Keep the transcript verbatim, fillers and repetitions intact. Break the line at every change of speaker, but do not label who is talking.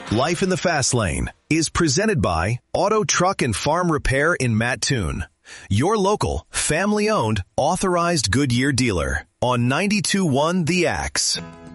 Life in the Fast Lane is presented by Auto, Truck, and Farm Repair in Mattoon, your local, family-owned, authorized Goodyear dealer on ninety-two point one The Axe.